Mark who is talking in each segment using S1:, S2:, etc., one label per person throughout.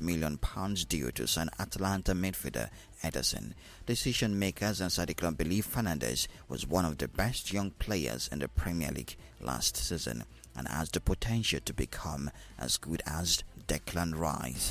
S1: million due to sign Atalanta midfielder Ederson. Decision makers inside the club believe Fernandes was one of the best young players in the Premier League last season and has the potential to become as good as Declan Rice.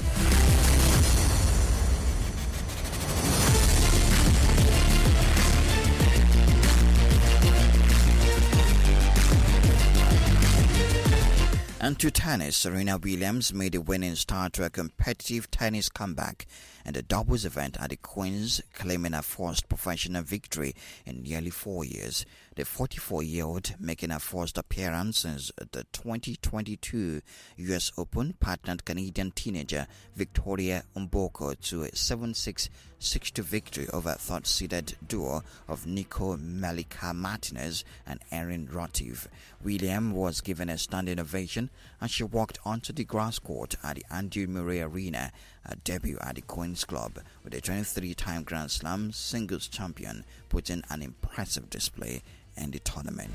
S1: And to tennis, Serena Williams made a winning start to a competitive tennis comeback in the doubles event at the Queen's, claiming her first professional victory in nearly 4 years. The 44-year-old, making her first appearance since the 2022 US Open, partnered Canadian teenager Victoria Mboko to a 7-6, 6-2 victory over a third-seeded duo of Nico Malika Martinez and Erin Rottive. Williams was given a standing ovation and she walked onto the grass court at the Andy Murray Arena, her debut at the Queen's Club, with a 23-time Grand Slam singles champion putting an impressive display in the tournament.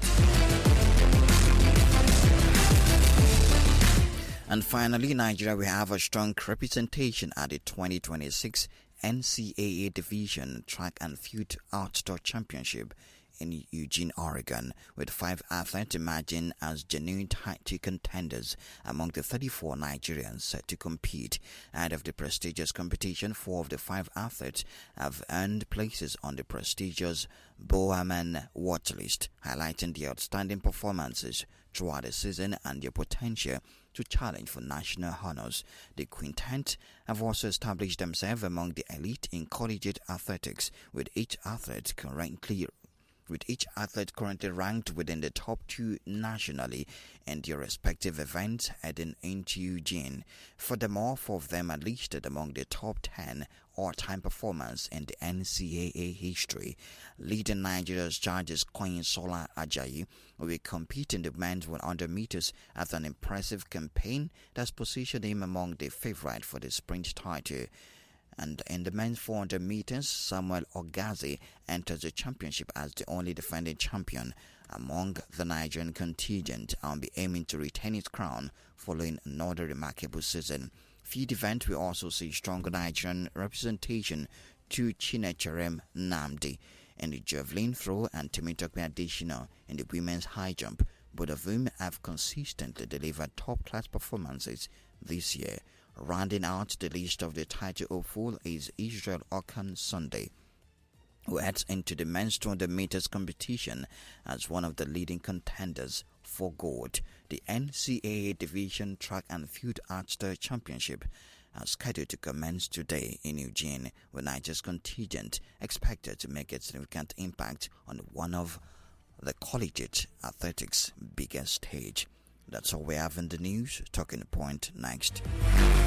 S1: And finally, Nigeria will have a strong representation at the 2026 NCAA Division Track and Field Outdoor Championship in Eugene, Oregon, with 5 athletes emerging as genuine title contenders among the 34 Nigerians set to compete. Ahead of the prestigious competition, 4 of the 5 athletes have earned places on the prestigious Bowman watch list, highlighting their outstanding performances throughout the season and their potential to challenge for national honors. The quintet have also established themselves among the elite in collegiate athletics, with each athlete currently ranked within the top 2 nationally in their respective events heading into Eugene. Furthermore, 4 of them are listed among the top 10 all-time performers in the NCAA history. Leading Nigeria's charges Queen Sola Ajayi will compete in the men's 100 meters after an impressive campaign that's positioned him among the favorites for the sprint title. And in the men's 400 meters, Samuel Ogazi enters the championship as the only defending champion among the Nigerian contingent and will be aiming to retain its crown following another remarkable season. Field event will also see stronger Nigerian representation to Chinecherem Namdi in the javelin throw and Temitope Additional in the women's high jump, both of whom have consistently delivered top-class performances this year. Rounding out the list of the title hopeful is Israel Okan Sunday, who heads into the men's 200 meters competition as one of the leading contenders for gold. The NCAA Division Track and Field Outdoor Championship is scheduled to commence today in Eugene, with Nigeria's contingent expected to make a significant impact on one of the collegiate athletics' biggest stage. That's all we have in the news. Talking Point next.